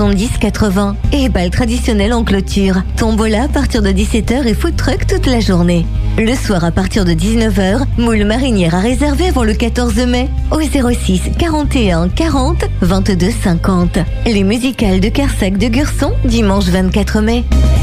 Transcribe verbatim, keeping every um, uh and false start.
dix quatre-vingts et bal traditionnel en clôture. Tombola à partir de dix-sept heures et food truck toute la journée. Le soir à partir de dix-neuf heures, moule marinière à réserver avant le quatorze mai au zéro six quarante et un quarante vingt-deux cinquante. Les musicales de Carsac de Gurson dimanche vingt-quatre mai.